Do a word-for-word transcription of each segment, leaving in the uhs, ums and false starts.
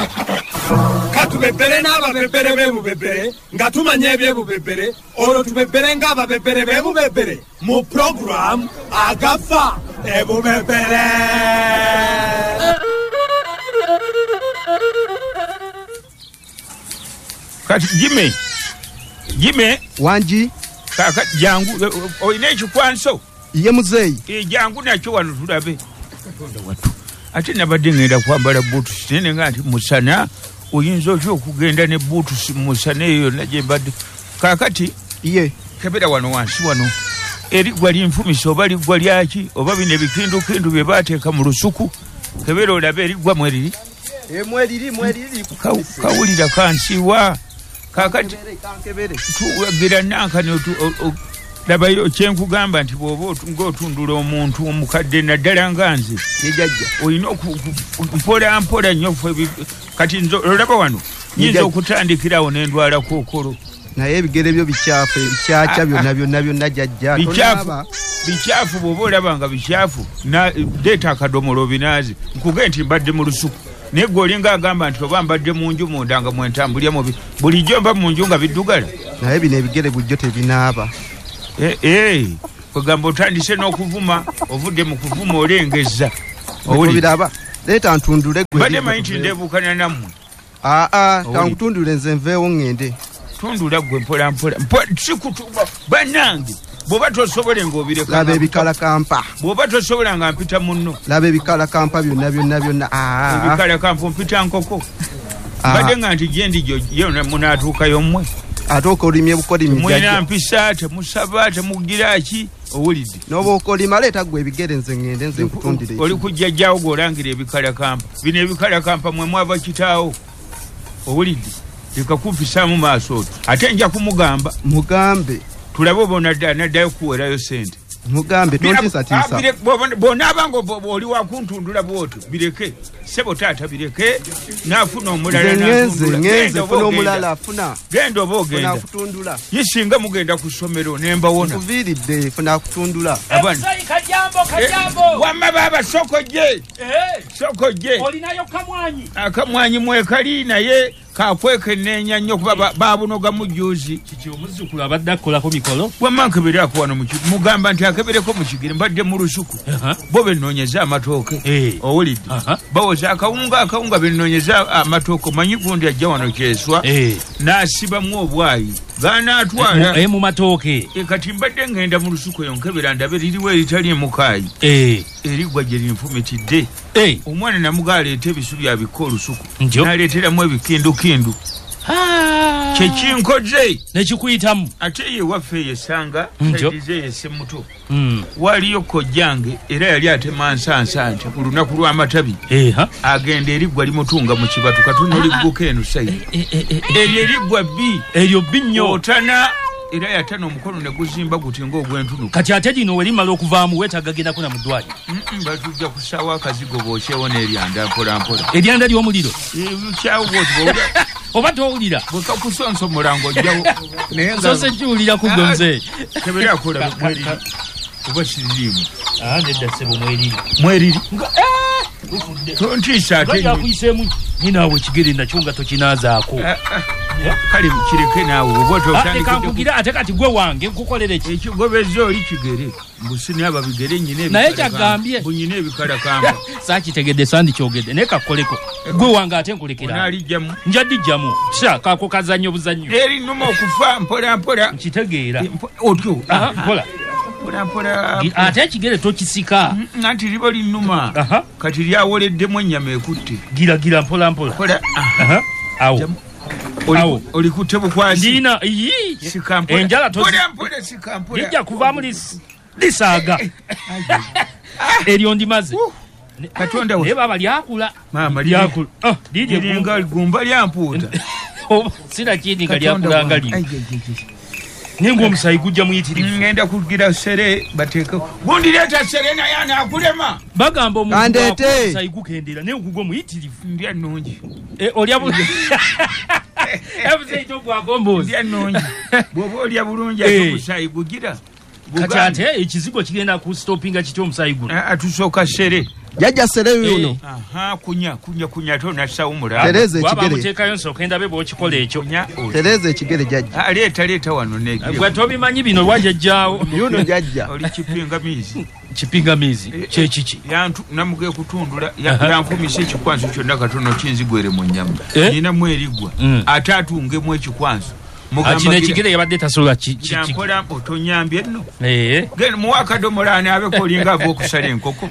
katubebere n'ababebere b'ebubebere nga tumanya ebyebubebere olwo tubebere ng'ababebere b'ebubebere mu program agafa ebubebere. Kati Jimmy Jimmy Wanji kaka jangu oyina ekikwanso ye muzeyi e jangu nakyo wano tulabe katonda watu ate nabadde ngenda kwambala boots nene ngati musana oyinza otyo okugenda ne boots musana eyo naje badde kakati ye kebera wano wansi wano eri gwali nfumisa oba ligwa lyaki oba bine bikindu kindu bye bateeka mu lusuku kebera olabe eri gwa mweriri e mweriri mweriri kawulira kansiwa kakati tuwagira nankani labayo kyenkugamba nti bw'oba ng'otundula omuntu omukadde naddala nga nze yejajja olina mpola mpola nnyo kati olaba wano nyinza okutandikirawo n'endwala kookolo naye ebigere byo bikyafu ebikyakya byonna byonna byonna jajja bikyafu bikyafu bw'oba olaba nga bikyafu leeta akadomolo binaazi nkuge nti mbadde mu lusuku naye gwe olinga agamba nti oba mbadde mu nju munda nga mwentambulya mubi bulijjo mba mu nju nga biddugala naye bino ebigere bujjo tebinaaba kwegamba otandise n'okuvuma ovudde mu kuvuma olengezza biraba leeta ntundule badde manyi nti ndeebukana nammwe aa kankutundule nze nveewo ŋŋende tundula gwe mpola mpola sikutuba bannange bw'oba tosobole ng'obireka laba ebikalakampa bw'oba tosobola nga mpita munno laba ebikalakampa byonna byonna byonna ebikalakampa mpita nkoko badde nga nti gyendijo yona munaatuukayo mmwe ate okolimye bukolimi mwina mpisa temusaba temugiraki owulidde n'oba okolima leeta gwe ebigere nze ŋŋende nze nkutundire oli kujjajjaawo g'olangira ebikalakampa bino ebikalakampa mwe mwava kitaawo owulidde leka kumpisaamu maaso otyo ate nja kumugamba mugambe tulabe oba naddayo kuwerayo sente mugambe tontiisatiisa bw'onaaba nga oli wakuntundula bwotyo bireke sebo taata bireke naafuna omulala ngenze ngenze funa omulala afuna genda oba ogenda kutundula yisinga mugenda ku ssomero nembawona kuviiridde funa kutundula wamma baaba sokojje sokojje olinayo kamwanyi akamwanyi mwekali naye kakwekenneenya nnyo kuba babunoga mu jjuuzi kiki omuzzukulu abadde akolako mikolo wamma nkeberaako wano mugamba nti akebereko mu kigere mbadde mu lusuku bo bennoonyeza amatooke owulidde bawoza akawunga akawunga bennoonyeza amatooke omanyi gundi ajja wano kyeswa n'asibamu obwayi ganaatwala mu matooke kati mbadde ngenda mu lusuku eyo nkebera ndabe liriwo eritali emukaayi erigwa gye linfumitidde omwana namuga aleeta ebisu byabikka olusuku n'aleeteramu ebikindukindu kyekinkoze nekikuyitamu ate ye waffe yesanga saidize yese muto waliyo kojjange era yali atema nsansa nti ku lunaku lw'amatabi agenda eriggwa limutunga mu kibatu katuno ligguka eno saidi eryo eriggwa bbi eryo bbi nnyo otana era yatana omukono ne guzimba guti ng'ogwentunuka kati ate lino we limala okuvaamu weetaaga gendako na mu ddwaliro batujja kusaawa akazigo bookyewo n'eryanda mpola mpola eryanda ly'omuliro kyawo bwoti oba towulira bwekakusonsa omulango ojjawo sose kiwulira ku gwe muzeeyi keberakola mweriri oba siririimu nedda ssebo mweriri mweriri tontiisa ate yakuyiseemu ninaawe ekigere nakyo nga tokinaazaako kale kireke naawe obakankugira ate kati gwe wange nkukolere ki ekigobeza oli kigere mbusini aba bigere nyine naye kyagambye bunyine ebikalakamba saakitegedde sandikyogedde naye kakoleko gwe wange ate nkulekera naalijjamu njadijjamu sa kako kazannyo buzannyo eri nnuma okufa mpola mpola nkitegeera otyo mpola ate ekigere tokisika anti libo linnuma kati lyawoleddemu ennyama ekutte giragira mpola mpola awo olikutte bukwasi ndina enjala lijja kuvaamu lisaaga eryo ndimaze katonda naye baba lyakula liringa gumba lyampuuta sirakindi nga lyakulanga lino naye ng'omusayi gujja muyitirivu ngenda kugira sere bateeka gundi leeta sere naye anaakulema bagamba omusayi gukendera naye ogugwa muyitirivu ndya nnungi olya bulungi ebuzeito bwagombozi ndya nnungi bw'oba olya bulungi ate omusayi gugira kati ate ekizigo kigenda ku stopinga kityo omusayi guno atusooka sere Jajja Sereyo yuno. Aha kunya kunya kunya tona saumura. Tereza ekigere. Waba mutekayo nsokenda bebo okikola ekyo. Tereza ekigere jajja. Ali etaleta wano negire. Gwe tobimanyi bino lwajjajjaawo. Yuno jajja. Oli kipingamizi. Kipingamizi kye kiki? Yantu namuge kutundula yanfumise ekikwanso kyonna katono kinzigwere mu nnyama. Nina mwerigwa. Atatunge mu ekikwanso. Akina ekigere yabadde tasobola kiki. Yankola otonyambye nno. Eh. Genda muwaka domolane abe kolinga abokusala enkoko.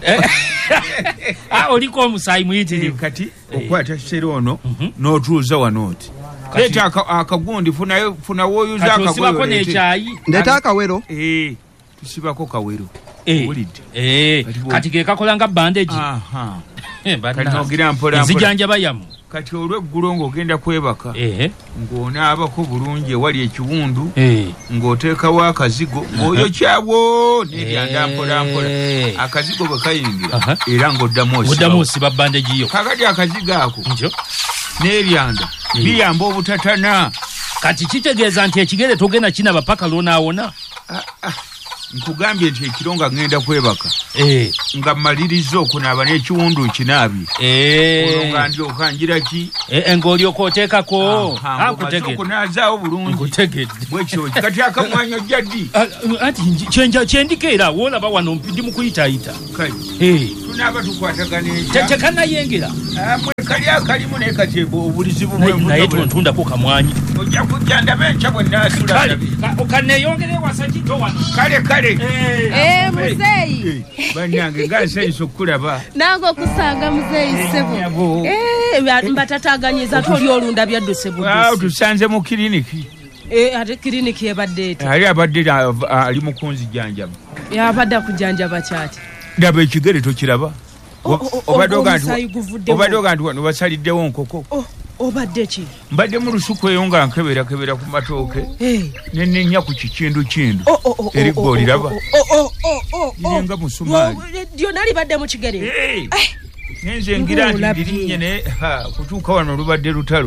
Ah oliko omusayi muyitirivu. Kati okwata serono n'otuuza wanooti. Leta akagundi funa funa woyuza akagwero n'ekyayi. Ndeta akawero. Eh tusibako kawero. Eh eh kati ke kakola nga bandage. Aha. Kati nogira mpola nzijanja bayamu. Kati olw'eggulo ng'ogenda kwebaka eh ng'onaabako bulungi ewali ekiwundu eh ng'oteekawo akazigo ng'oyokyawo n'eryanda mpola mpola akazigo bwe kayingira era ng'oddamu osiba oddamu osiba bandage yo kakati akazigo ako nkyo n'eryanda biyamba obutatana. Kati kitegeeza nti ekigere togenda kinaba paka lwonaawona. Nkugambye nti ekironga ngenda kwebaka eh nga maliriza okunaaba n'ekiwundu kinaabi eh olonga ndyoka ngira ki eh ng'olyoka oteekako akutegedde okunaazaawo bulungi nkutegedde bwekyo kati akamwanyo jjaddi ati kyenja kyendikeera woolaba wano ndi mu kuyitaayita eh tunaaba tukwatagana ekya tekanayengera mwe kali akalimu naye kati obulizi bumwe naye tontundako kamwanyi ojja kujja ndaba enkya bwe naasula okaneeyongere wasa kito wano kale kale eh muzeeyi bannange ngansanyusa okukulaba nange okusanga muzeeyi ssebo eh mbatataganyiza toli olunda byaddu ssebo tusanze mu kiriniki eh ate kiriniki yabadde eti ali abadde ali mu kunzijanjaba yabadde akujanjaba kyati ndaba ekigere tokiraba obadde nti wano basaliddewo nkoko obadde ki mbadde mu lusuku eyo nga nkeberakebera ku matooke nenenya ku kikindu kindu eriggo oliraba irenga musumaali lyonna libadde mu kigere nenze ngira nti ndirinnye naye kutuuka wano olubadde lutalo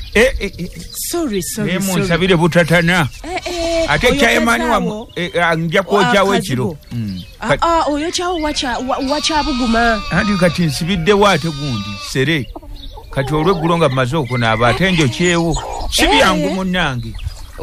naye munsabire butatana ate ekyayemaani wamu nja kwokyawo ekiro oyokyawo wakyabuguma anti kati nsibiddewo ate gundi sere kati olw'eggulo nga mmaze okunaaba ate njokyewo si byangu munnange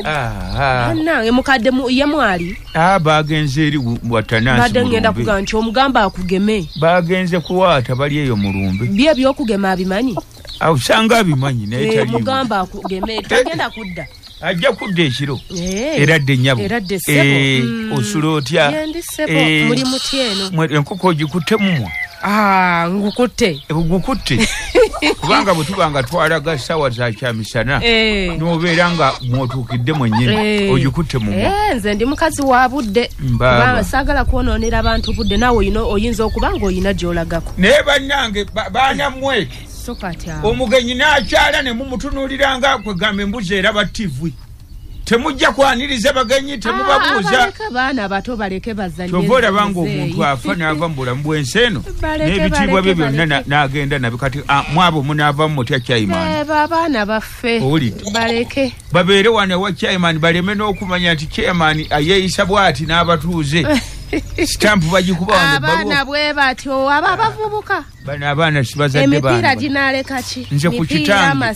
nange mukadde ye mwali bagenze eri watanansi badde ngenda kugamba nti omugamba akugeme bagenze kuwaata bali eyo mu lumbe bye byokugema abimanyi usanga abimanyi naye taliimu mugamba akugeme tagenda kudda ajja kudda ekiro era dde nnyabo osula otya muli muti eno enkoko ogikutte mumwa ngukutte gukutte kubanga bwe tuba nga twalaga ssaawa za kyamisana n'obeera nga mwotuukidde mwennyini ogikutte mumwa nze ndi mukazi wa budde kubanga saagala kwonoonera abantu budde naawe oyinza okuba nga oyina gy'olagako naye bannange baanammwe omugenyi n'akyala ne mumutunuuliranga kwegamba embuzi eraba ttivwi temujja kwaniriza bagenyi temubabuuza baana bato baleke bazanye kyova olaba ng'omuntu afa n'ava mu bulamu bwensi eno n'ebitiibwa bye byonna n'agenda nabyo kati mwabo munaavamu mutya Chairman baana baffe owulidde baleke babeere wano ewa Chairman baleme n'okumanya nti Chairman ayeeyisa bw'ati n'abatuuze sitampu bagikuba wano abaana bwe batyo aba abavubuka bano abaana sibazadde baana emipiira ginaaleka ki nze ku kitange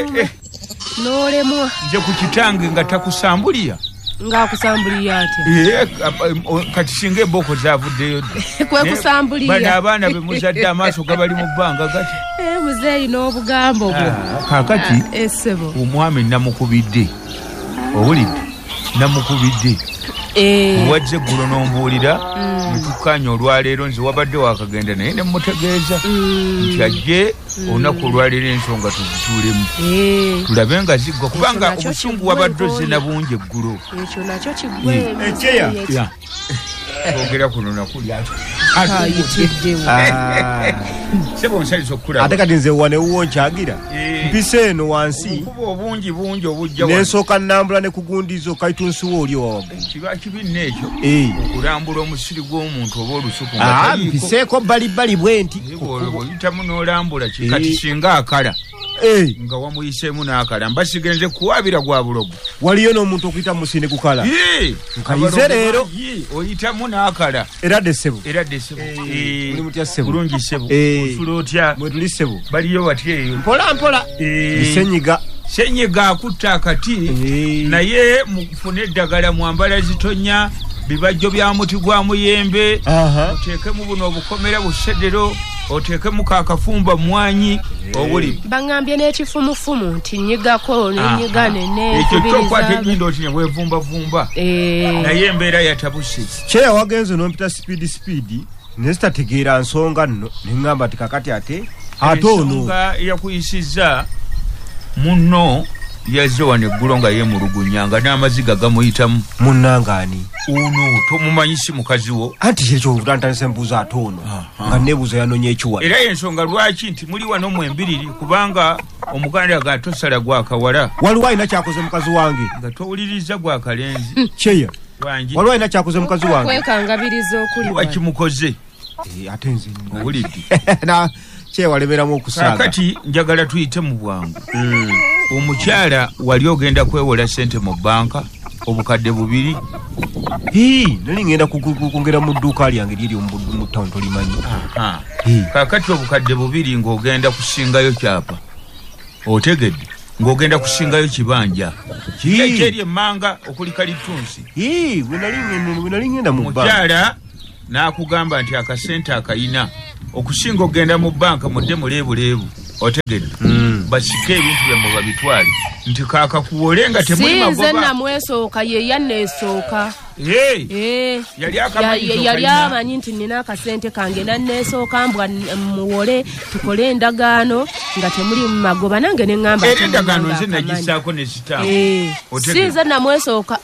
n'olemwa nze ku kitange nga takusambulira ng'akusambulira atya kati singa emboko zaavuddeyo dda kwe kusambulira bano abaana be muzadde amaaso gabali mu bbanga gati muzeeyi n'obugambo bwo kaakati essebo omwami namukubidde owulidde namukubidde wadde eggulo n'ombuulira netukkaanya olwaleero nze wabadde wakagenda naye nemutegeeza nti ajje olunaku olwaleero ensonga tuzituulemu tulabe nga ziggwa kubanga obusungu wabadde ozena bungi eggulo ekyo nakyo kiggwe ekyeya ogera kuno nakulyato sebo nsalisa okukulaba ate kati nze wanewuwo nkyagira mpise eno wansi okuba obungi bungi obujja nensooka nnambula ne kugundizo kaitunsiwo oli owawaggulu kiba kibinna ekyo okulambula omusiri gw'omuntu oba olusuku mpiseeko bbalibbali bwe nti oyitamu n'olambula kati singa akala eh nga wamuyisemu n'akala mbasigenze kuwabira gwa bulogo waliyo n'omuntu okuyita musinde kukala eh nkayize leero oyitamu n'akala era desebo era desebo eh buli mutya sebo bulungi sebo osulotya mwe tuli sebo baliyo bati eyo mpola mpola eh senyiga senyiga akutta akati naye mufune eddagala mwambala zitonya bibajjo bya muti gwa muyembe oteekemu buno obukomera busedero oteekemu kakafumba mwanyi obuli bangambye n'ekifumufumu nti nyigako n'enyigane ne ekyo kyokwata enyindo oti ne bwevumbavumba naye embeera yatabuse kyeya wagenze n'ompita sipiidi sipiidi ne zitategeera nsonga nno ne ŋŋamba nti kakati ate ate ono ensonga yakuyisizza munno yazze wano eggulo nga yeemulugunya nga n'amaziga gamuyitamu munnangaani ono tomumanyisi mukazi wo anti kyekyo obutantandisa embuuza ate ono nga neebuuza yanoonya ekiwala era y'ensonga lwaki nti muli wano mu embiriri kubanga omuganda ga tosala gwakawala waliwo alina kyakoze mukazi wange nga towuliriza gwakalenzi kyeya wangi waliwo alina kyakoze mukazi wange kwekangabiriza okuli wakimukoze ate nze owulidde kyewaleberamu okusaaga kakati njagala tuyite mu bwangu omukyala wali ogenda kwewola sente mu banka obukadde bubiri nali ngenda kungera mu dduuka lyange lyeri mu town tolimanyi kakati obukadde bubiri ng'ogenda kusingayo kyapa otegedde ng'ogenda kusingayo kibanja kikyeri emmanga okulika litunsi bwe nali ngenda mu mukyala n'akugamba nti akasente akayina okusinga ogenda mu banka mudde muleebuleebu otegedde basike ebintu byamwe babitwale nti kaakakuwole nga temuli magoba sinze namwesooka ye yanneesooka yali yali amanyi nti nina akasente kange nanneesooka mbwa muwole tukole endagaano nga temuli mu magoba nange ne ŋŋamba era endagaano nze nagisaako ne sitampu sinze namwesooka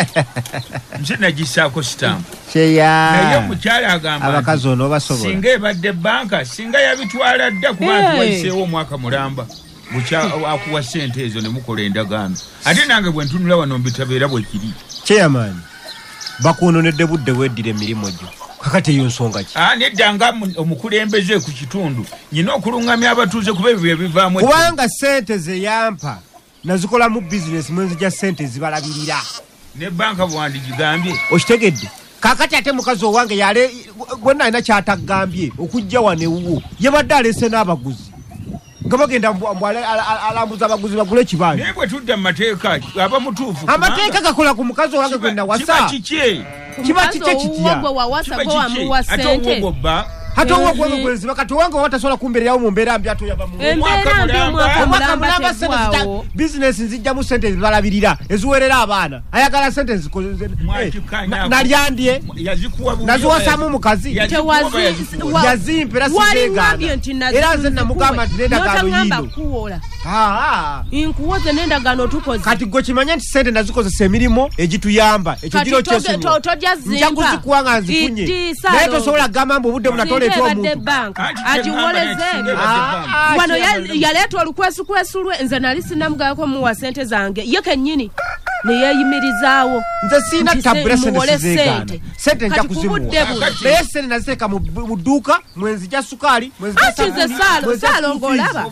nze nagisaako sitampu kyeya naye omukyala agamba abakazi ono basobola singa ebadde banka singa yabitwala dda kuba tuwayiseewo omwaka mulamba akuwa sente ezo ne mukola endagaano ate nange bwe ntunula wano mbitabeera bwe kiri kyeyamaanyi bakwononedde budde weddira emirimu gyo kakati eyo nsonga ki nedda nga omukulembeze ku kitundu nyina okuluŋŋamya abatuuze kuba ebyo byebivaamu kubanga sente ze yampa nazikolamu bizinesi mwenzija sente zibalabirira ne banka bwandigigambye okitegedde kakati ate mukazi owange yale gwena alina kyatagambye okujja wano ewuwo yabadde alese n'abaguzi nga bagenda alambuza abaguzi bagule ekibanja naye bwe tudda mu mateeka aba mutuufu amateeka gakola ku mukazi owange gwe nawasa kiba kiki kiba kiki ekitya ate owogwo bba hata uwa kwa mwenziba kati wange watasola kumbeerawo mu mbeera mbi ato yaba mu embeera mbi omwaka mulamba tegwawo business nzijja mu sente zibalabirira eziwerera abaana ayagala sente zikoze nalyandye naziwasamu mukazi yazimpera sizegaana era nze namugamba nti nendagaano yiino nkuwoze n'endagaano tukoze kati gwe kimanya nti sente nazikozesa emirimu egituyamba ekyo giro kyesonyiwa nja kuzikuwa nga nzifunye naye tosobola kugamba mbu obudde bunatole agiwoleze wano yaleeta olukwesukwesulwe nze nali sinamugayako muwa sente zange ye kennyini neyeyimirizaawo nze siina tabula sente sizeegaana sente nja kuzimuwa naye sente naziteeka mu dduuka mwenzija sukaali nze saalo saalo ng'olaba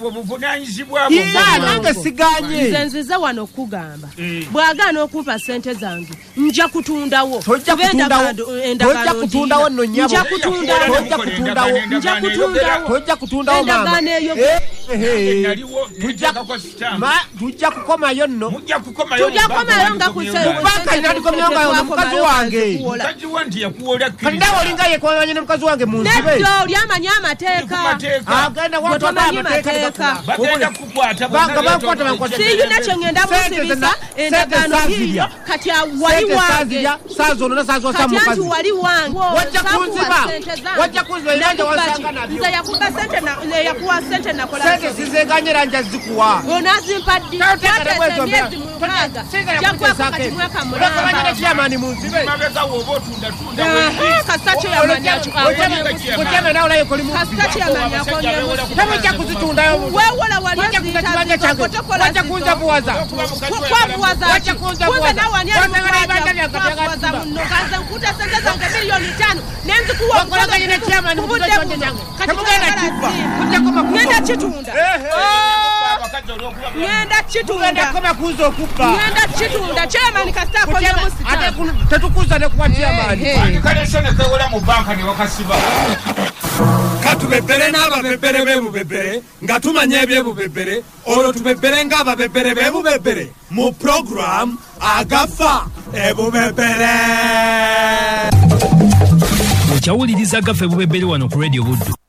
nange siganye nze nzize wano okugamba bw'agaana okumpa sente zange nja kutundawo tojja kutundawo nno nyabo nja kutundawo nja kutundawo tojja kutundawo endagaano eyo tujja kukomayo nno tujja kukomayo nga kubanga inandikomyongayo mukazi wange kati nawe olinga yekwamanye ne mukazi wange munzibe neddo oli amanye amateeka agenda watomanyi mateeka banga bankwata bankwata siyina kye ngenda musibisa endagaano yiyo kati wali wange saazo ono nasaazo sa mukazi kati wali wange wajja kunziba wajja kunziba iranja wasanga nabyo nze yakuba sente na yakuwa sente na kola sente sizeganyera nja zikuwa onazimpaddi tate myezi mukaaga jakuwa kati mwaka mulamba bakabanyira kiyamani munzibe mabega woba otunda tunda kasacho yamanya kuteme nawe nayo koli mu kasacho yamanya konye tamujja kuzitundayo wewola wali azitanga change wajja kunza buwaza kwa buwaza wajja kunza buwaza nawe wani buwaza munno kanza nkuta sente zange milioni tano nenzi kuwa wakolaganyira kiyamani mu kudde change change kati mugenda kibba kujja koma ngenda kitunda ngenda kitunda kama kuzo okupa ngenda kitunda chairman kasita ko ya musita ate tetukuza ne kwa chairman kale sene kwewola mu banka ne wakasiba katubebere n'ababebere bebubebere nga tumanya ebyebubebere olwo tubebere ng'ababebere bebubebere mu program agafa ebubebere okyawuliriza agafa ebubebere wano ku radio Buddu.